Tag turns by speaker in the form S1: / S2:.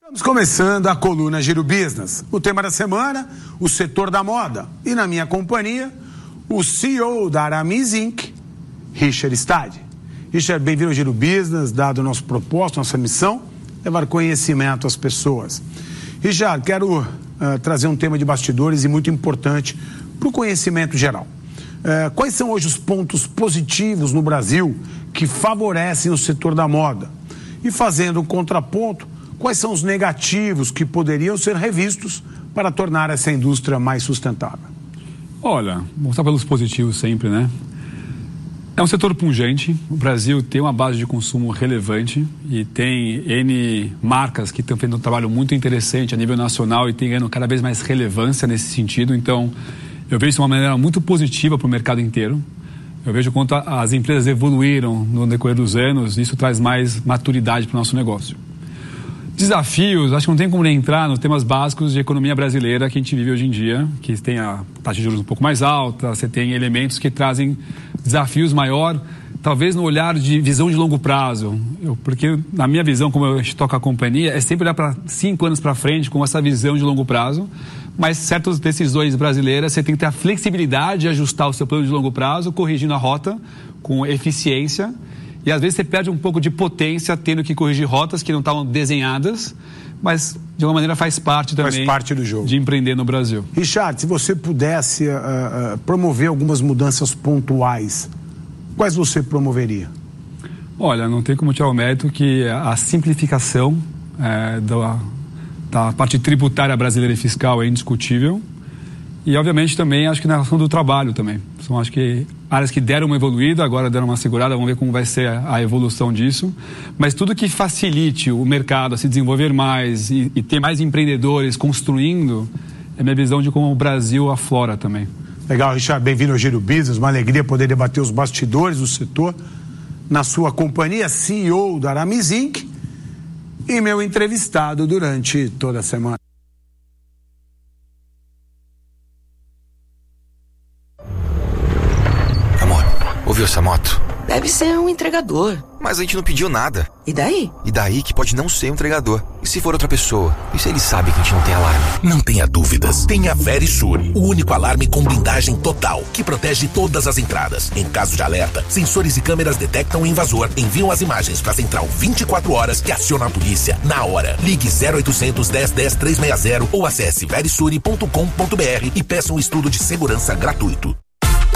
S1: Estamos começando a coluna Giro Business. O tema da semana, o setor da moda. E na minha companhia, o CEO da Aramis Inc., Richard Stade. Richard, bem-vindo ao Giro Business, dado o nosso propósito, nossa missão, levar conhecimento às pessoas. Richard, quero trazer um tema de bastidores e muito importante para o conhecimento geral. Quais são hoje os pontos positivos no Brasil que favorecem o setor da moda? E fazendo um contraponto, quais são os negativos que poderiam ser revistos para tornar essa indústria mais sustentável?
S2: Olha, vou começar pelos positivos sempre, né? É um setor pungente, o Brasil tem uma base de consumo relevante e tem N marcas que estão fazendo um trabalho muito interessante a nível nacional e tem ganhando cada vez mais relevância nesse sentido. Então, eu vejo isso de uma maneira muito positiva para o mercado inteiro. Eu vejo quanto as empresas evoluíram no decorrer dos anos e isso traz mais maturidade para o nosso negócio. Desafios, acho que não tem como nem entrar nos temas básicos de economia brasileira que a gente vive hoje em dia, que tem a taxa de juros um pouco mais alta, você tem elementos que trazem desafios maior, talvez no olhar de visão de longo prazo. Porque na minha visão, como eu toco a companhia, é sempre olhar para 5 anos para frente com essa visão de longo prazo, mas certas decisões brasileiras você tem que ter a flexibilidade de ajustar o seu plano de longo prazo, corrigindo a rota com eficiência. E às vezes você perde um pouco de potência tendo que corrigir rotas que não estavam desenhadas, mas de alguma maneira faz parte também
S1: do jogo
S2: de empreender no Brasil.
S1: Richard, se você pudesse promover algumas mudanças pontuais, quais você promoveria?
S2: Olha, não tem como tirar o mérito que a simplificação da parte tributária brasileira e fiscal é indiscutível. E, obviamente, também acho que na relação do trabalho também. São, acho que, áreas que deram uma evoluída, agora deram uma segurada, vamos ver como vai ser a evolução disso. Mas tudo que facilite o mercado a se desenvolver mais e ter mais empreendedores construindo, é minha visão de como o Brasil aflora também.
S1: Legal, Richard, bem-vindo ao Giro Business, uma alegria poder debater os bastidores do setor na sua companhia, CEO da Aramis Inc. e meu entrevistado durante toda a semana.
S3: Ouviu essa moto?
S4: Deve ser um entregador.
S3: Mas a gente não pediu nada.
S4: E daí?
S3: E daí que pode não ser um entregador. E se for outra pessoa? E se ele sabe que a gente não tem alarme?
S5: Não tenha dúvidas. Tenha Verisure, o único alarme com blindagem total, que protege todas as entradas. Em caso de alerta, sensores e câmeras detectam o invasor, enviam as imagens para a central 24 horas e aciona a polícia na hora. Ligue 0800 10 10 360 ou acesse verisure.com.br e peça um estudo de segurança gratuito.